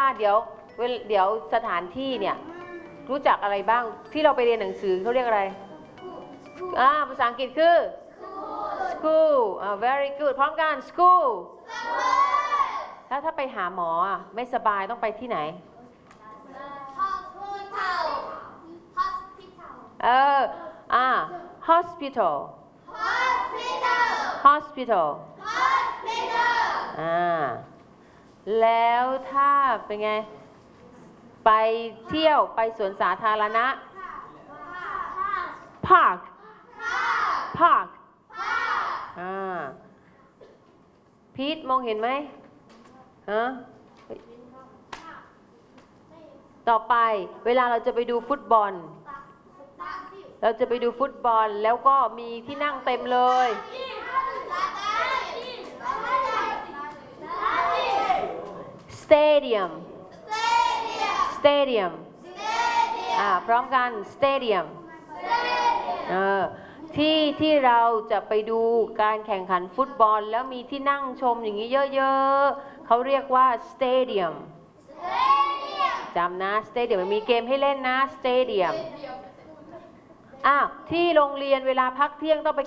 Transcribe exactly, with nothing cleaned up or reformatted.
เดี๋ยวเดี๋ยวสถานที่เนี่ยรู้จักอะไรบ้างที่เราไปเรียนหนังสือเขาเรียกอะไรอ่าภาษาอังกฤษคือ school อ่า very good พร้อมกัน school แล้วถ้าไปหาหมออ่ะไม่สบายต้องไปที่ไหน hospital hospital เอออ่า hospital hospital hospital hospital อ่าแล้วถ้าเป็นไงไปเที่ยวไปสวนสาธารณะ park park อ่าพีทมองเห็นไหมฮะต่อไปเวลาเราจะไปดูฟุตบอลเราจะไปดูฟุตบอลแล้วก็มีที่นั่งเต็มเลย stadium stadium อ่าพร้อมกัน stadium เออที่ที่เราจะไปดูการแข่งขันฟุตบอลแล้วมีที่นั่งชมอย่างนี้เยอะๆเขาเรียกว่า stadium จำนะ stadium มันมีเกมให้เล่นนะ stadium อ้าวที่โรงเรียนเวลาพักเที่ยงต้องไป